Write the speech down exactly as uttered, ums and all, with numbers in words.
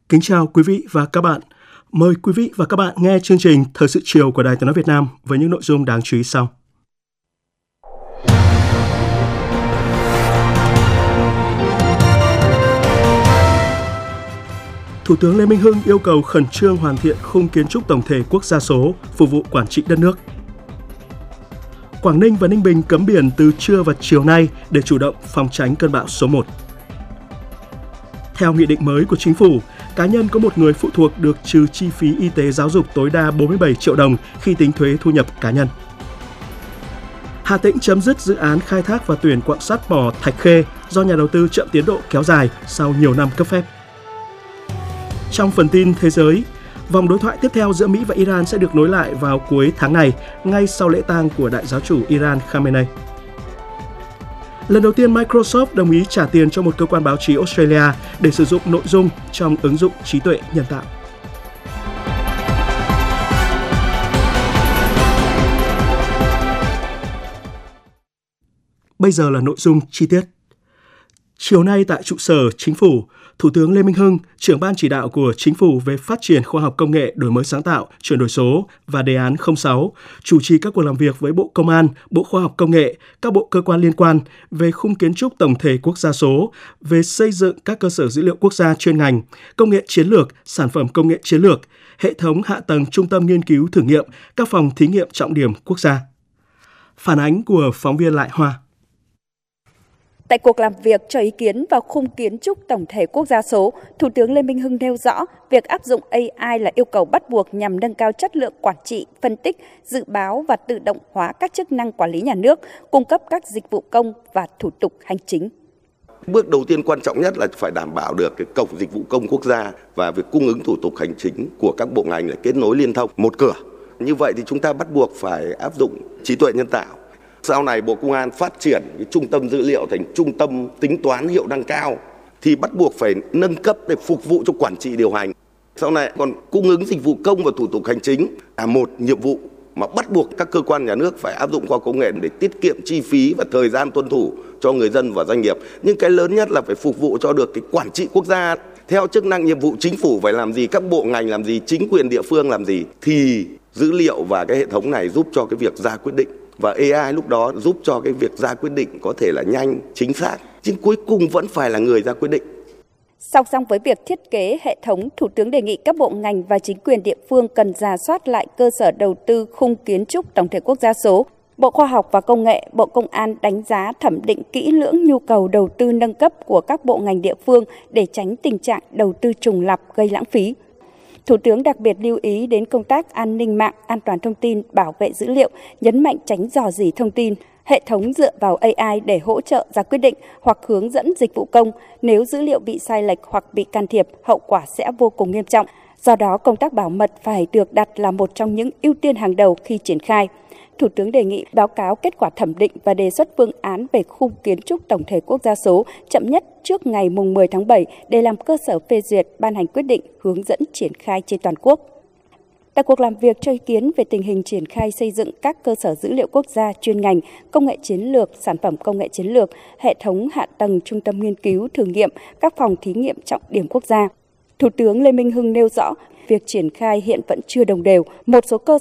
Kính chào quý vị và các bạn. Mời quý vị và các bạn nghe chương trình Thời sự chiều của Đài Tiếng nói Việt Nam với những nội dung đáng chú ý sau. Thủ tướng Lê Minh Hưng yêu cầu khẩn trương hoàn thiện khung kiến trúc tổng thể quốc gia số phục vụ quản trị đất nước. Quảng Ninh và Ninh Bình cấm biển từ trưa và chiều nay để chủ động phòng tránh cơn bão số một. Theo nghị định mới của Chính phủ, cá nhân có một người phụ thuộc được trừ chi phí y tế giáo dục tối đa bốn mươi bảy triệu đồng khi tính thuế thu nhập cá nhân. Hà Tĩnh chấm dứt dự án khai thác và tuyển quặng sắt mỏ Thạch Khê do nhà đầu tư chậm tiến độ kéo dài sau nhiều năm cấp phép. Trong phần tin thế giới, vòng đối thoại tiếp theo giữa Mỹ và Iran sẽ được nối lại vào cuối tháng này, ngay sau lễ tang của đại giáo chủ Iran Khamenei. Lần đầu tiên Microsoft đồng ý trả tiền cho một cơ quan báo chí Australia để sử dụng nội dung trong ứng dụng trí tuệ nhân tạo. Bây giờ là nội dung chi tiết. Chiều nay tại trụ sở Chính phủ, Thủ tướng Lê Minh Hưng, trưởng ban chỉ đạo của Chính phủ về phát triển khoa học công nghệ, đổi mới sáng tạo, chuyển đổi số và đề án không sáu, chủ trì các cuộc làm việc với Bộ Công an, Bộ Khoa học Công nghệ, các bộ cơ quan liên quan về khung kiến trúc tổng thể quốc gia số, về xây dựng các cơ sở dữ liệu quốc gia chuyên ngành, công nghệ chiến lược, sản phẩm công nghệ chiến lược, hệ thống hạ tầng trung tâm nghiên cứu thử nghiệm, các phòng thí nghiệm trọng điểm quốc gia. Phản ánh của phóng viên Lại Hoa. Tại cuộc làm việc cho ý kiến vào khung kiến trúc tổng thể quốc gia số, Thủ tướng Lê Minh Hưng nêu rõ việc áp dụng a i là yêu cầu bắt buộc nhằm nâng cao chất lượng quản trị, phân tích, dự báo và tự động hóa các chức năng quản lý nhà nước, cung cấp các dịch vụ công và thủ tục hành chính. Bước đầu tiên quan trọng nhất là phải đảm bảo được cái cổng dịch vụ công quốc gia và việc cung ứng thủ tục hành chính của các bộ ngành là kết nối liên thông một cửa. Như vậy thì chúng ta bắt buộc phải áp dụng trí tuệ nhân tạo. Sau này Bộ Công an phát triển cái trung tâm dữ liệu thành trung tâm tính toán hiệu năng cao thì bắt buộc phải nâng cấp để phục vụ cho quản trị điều hành. Sau này còn cung ứng dịch vụ công và thủ tục hành chính là một nhiệm vụ mà bắt buộc các cơ quan nhà nước phải áp dụng khoa học công nghệ để tiết kiệm chi phí và thời gian tuân thủ cho người dân và doanh nghiệp. Nhưng cái lớn nhất là phải phục vụ cho được cái quản trị quốc gia. Theo chức năng nhiệm vụ chính phủ phải làm gì, các bộ ngành làm gì, chính quyền địa phương làm gì thì dữ liệu và cái hệ thống này giúp cho cái việc ra quyết định. Và a i lúc đó giúp cho cái việc ra quyết định có thể là nhanh, chính xác, nhưng cuối cùng vẫn phải là người ra quyết định. Song song với việc thiết kế hệ thống, Thủ tướng đề nghị các bộ ngành và chính quyền địa phương cần rà soát lại cơ sở đầu tư khung kiến trúc tổng thể quốc gia số. Bộ Khoa học và Công nghệ, Bộ Công an đánh giá thẩm định kỹ lưỡng nhu cầu đầu tư nâng cấp của các bộ ngành địa phương để tránh tình trạng đầu tư trùng lặp gây lãng phí. Thủ tướng đặc biệt lưu ý đến công tác an ninh mạng, an toàn thông tin, bảo vệ dữ liệu, nhấn mạnh tránh rò rỉ thông tin. Hệ thống dựa vào a i để hỗ trợ ra quyết định hoặc hướng dẫn dịch vụ công. Nếu dữ liệu bị sai lệch hoặc bị can thiệp, hậu quả sẽ vô cùng nghiêm trọng. Do đó, công tác bảo mật phải được đặt là một trong những ưu tiên hàng đầu khi triển khai. Thủ tướng đề nghị báo cáo kết quả thẩm định và đề xuất phương án về khung kiến trúc tổng thể quốc gia số chậm nhất trước ngày mười tháng bảy để làm cơ sở phê duyệt ban hành quyết định hướng dẫn triển khai trên toàn quốc. Tại cuộc làm việc cho ý kiến về tình hình triển khai xây dựng các cơ sở dữ liệu quốc gia chuyên ngành, công nghệ chiến lược, sản phẩm công nghệ chiến lược, hệ thống hạ tầng trung tâm nghiên cứu thử nghiệm, các phòng thí nghiệm trọng điểm quốc gia, Thủ tướng Lê Minh Hưng nêu rõ việc triển khai hiện vẫn chưa đồng đều, một số cơ